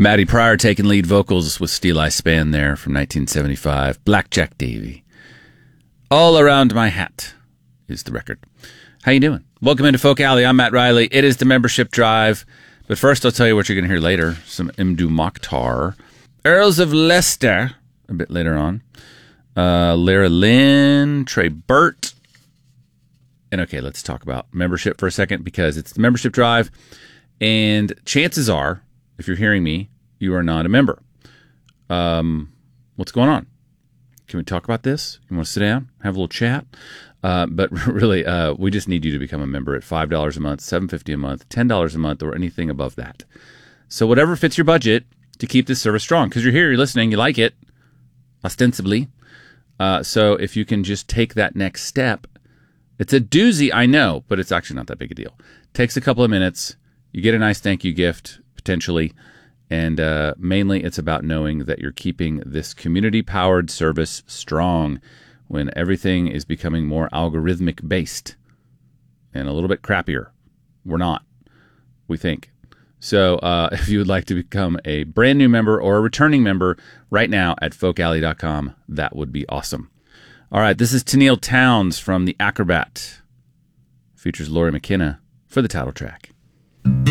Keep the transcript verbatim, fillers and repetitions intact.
Matty Pryor taking lead vocals with Steel Eye Span there from nineteen seventy-five. Blackjack Davy. All Around My Hat is the record. How you doing? Welcome into Folk Alley. I'm Matt Riley. It is the membership drive. But first, I'll tell you what you're going to hear later. Some Mdou Moctar. Earls of Leicester, a bit later on. Uh, Lara Lynn, Trey Burt. And okay, let's talk about membership for a second because it's the membership drive. And chances are, if you're hearing me, you are not a member. Um, what's going on? Can we talk about this? You want to sit down, have a little chat? Uh, but really, uh, we just need you to become a member at five dollars a month, seven dollars and fifty cents a month, ten dollars a month, or anything above that. So whatever fits your budget to keep this service strong. Because you're here, you're listening, you like it, ostensibly. Uh, so if you can just take that next step, it's a doozy, I know, but it's actually not that big a deal. Takes a couple of minutes. You get a nice thank you gift, potentially. And uh, mainly it's about knowing that you're keeping this community-powered service strong when everything is becoming more algorithmic-based and a little bit crappier. We're not, we think. So uh, if you would like to become a brand new member or a returning member right now at folk alley dot com, that would be awesome. All right, this is Tenille Townes from The Acrobat. Features Lori McKenna for the title track.